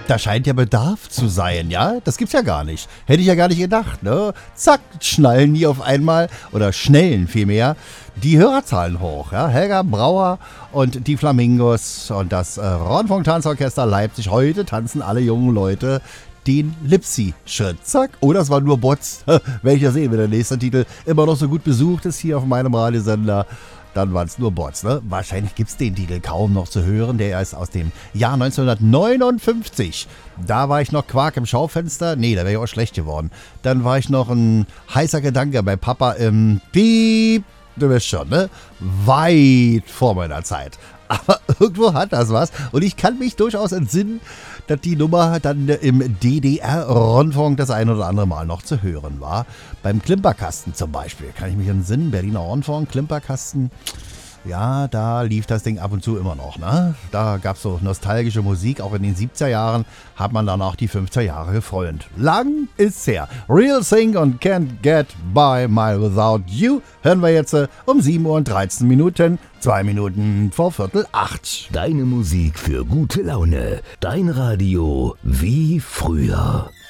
Da scheint ja Bedarf zu sein, ja? Das gibt's ja gar nicht. Hätte ich ja gar nicht gedacht, ne? Zack, schnallen die auf einmal, oder schnellen vielmehr, die Hörerzahlen hoch, ja? Helga Brauer und die Flamingos und das Rundfunk-Tanzorchester Leipzig. Heute tanzen alle jungen Leute den Lipsy-Schritt. Zack. Oh, das war nur Bots. Werde ich ja sehen, wenn der nächste Titel immer noch so gut besucht ist hier auf meinem Radiosender. Dann waren es nur Bots, ne? Wahrscheinlich gibt es den Titel kaum noch zu hören. Der ist aus dem Jahr 1959. Da war ich noch Quark im Schaufenster. Nee, da wäre ich auch schlecht geworden. Dann war ich noch ein heißer Gedanke bei Papa im Piep. Du weißt schon, ne? Weit vor meiner Zeit. Aber irgendwo hat das was. Und ich kann mich durchaus entsinnen, dass die Nummer dann im DDR-Rundfunk das ein oder andere Mal noch zu hören war. Beim Klimperkasten zum Beispiel, kann ich mich entsinnen. Berliner Rundfunk, Klimperkasten. Ja, da lief das Ding ab und zu immer noch, ne? Da gab es so nostalgische Musik, auch in den 70er Jahren hat man dann auch die 50er Jahre gefreut. Lang ist's her. Real Thing und Can't Get By My Without You hören wir jetzt um 7 Uhr und 13 Minuten, 2 Minuten vor 7:45. Deine Musik für gute Laune, dein Radio wie früher.